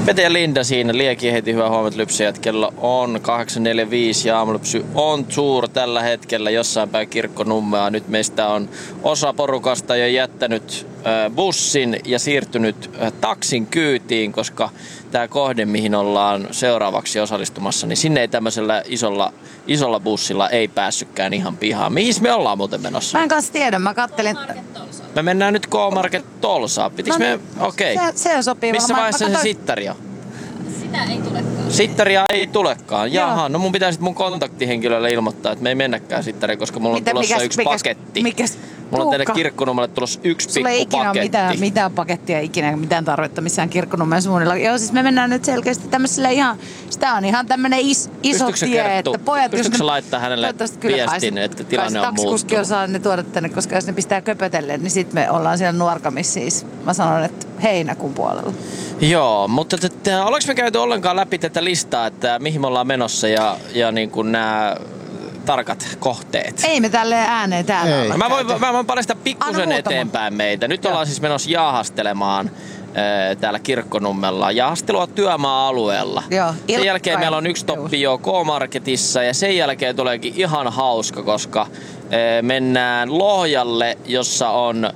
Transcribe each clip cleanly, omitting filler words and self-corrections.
Pete ja Linda siinä, Liekin heti hyvää huomenta lypsäjät. Kello on 8.45 ja aamulypsy on tour tällä hetkellä jossain päin Kirkkonummea. Nyt meistä on osa porukasta jo jättänyt bussin ja siirtynyt taksin kyytiin, koska tämä kohde, mihin ollaan seuraavaksi osallistumassa, niin sinne ei tämmöisellä isolla bussilla ei päässytkään ihan pihaan. Mihin me ollaan muuten menossa? Mä en kanssa tiedä, mä kattelin. Me mennään nyt K-Market Tolsaan. Pitikö me? Okei. Se sopii. Missä vaiheessa se sittari on? Sitä ei tulekaan. Sittaria ei tulekaan. Jaha, no mun pitää sit mun kontaktihenkilölle ilmoittaa, että me ei mennäkään sittariin, koska mulla on tulossa yksi paketti. Mulla on teille Kirkkonummelle tulossa yksi pikku paketti. Sulla ei mitään pakettia ikinä, mitään tarvetta missään Kirkkonummen suunnilla. Joo, siis me mennään nyt selkeästi tämmöiselle ihan, sitä on ihan tämmönen iso tie, että pojat... Pystytkö sä laittaa hänelle viestin, että tilanne on muuttunut? Taksikuski osaa ne tuoda tänne, koska jos ne pistää köpötelle, niin sit me ollaan siellä Nuorgamissa siis. Mä sanon, että heinäkuun puolella. Joo, mutta ollaanko me käyty ollenkaan läpi tätä listaa, että mihin me ollaan menossa ja niin kuin nämä tarkat kohteet? Ei me tälleen ääneen täällä olla. Mä voin paljastaa pikkusen eteenpäin meitä. Nyt ollaan siis menossa jaahastelemaan täällä Kirkkonummella. Jaahastelua työmaa-alueella. Joo, sen jälkeen meillä on yksi stoppi jo K-Marketissa ja sen jälkeen tuleekin ihan hauska, koska mennään Lohjalle, jossa on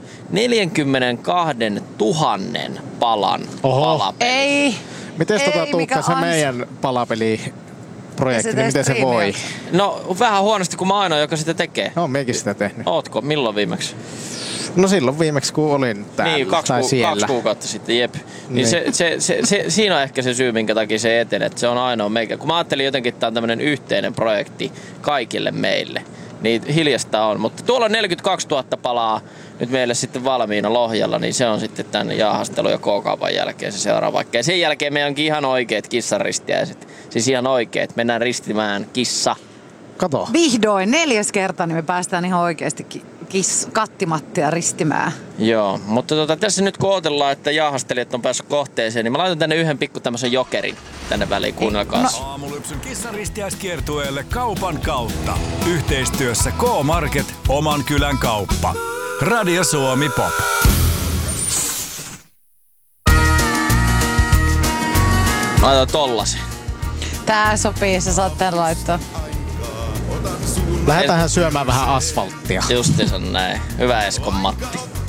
42 000 palan palapeli. Ei. Miten Tuukka se meidän palapeliprojekti, niin miten se voi? No vähän huonosti, kun mä oon ainoa, joka sitä tekee. No, mekin sitä tehnyt. Ootko? Milloin viimeksi? No silloin viimeksi, kun olin täällä niin, tai siellä. 2 kuukautta sitten, jep. Niin. Se, siinä on ehkä se syy, minkä takia se etenee, että se on ainoa meikä. Kun mä ajattelin jotenkin, että tää on tämmönen yhteinen projekti kaikille meille, niin hiljasta on. Mutta tuolla on 42 000 palaa nyt meille sitten valmiina Lohjalla, niin se on sitten tämän jaahastelun ja K-kaupan jälkeen se seuraava. Ja sen jälkeen meillä onkin ihan oikeat kissaristiäiset. Siis ihan oikeet. Mennään ristimään kissa. Kato. Vihdoin 4. kerta, niin me päästään ihan oikeasti kattimattia ristimään. Joo, mutta tässä nyt kun odotellaan, että jaahastelijat on päässyt kohteeseen, niin mä laitan tänne yhden pikku tämmöisen jokerin tänne väliin, kuunnelkaa. Aamulypsyn kissaristiäiskiertueelle kaupan kautta. Yhteistyössä K-Market, oman kylän kauppa. Radio Suomi Pop. Laitan tollasen. Tää sopii, sä saat tän laittaa. Lähdetään syömään vähän asfalttia. Justiinsa näin. Hyvä Eskon Matti.